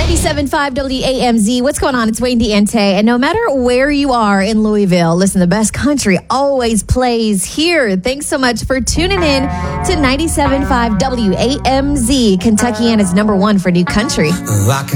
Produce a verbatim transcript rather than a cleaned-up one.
ninety-seven point five W A M Z. What's going on? It's Wayne DeAnte. And no matter where you are in Louisville, listen, the best country always plays here. Thanks so much for tuning in to ninety-seven point five W A M Z, Kentuckiana's number one for new country. I can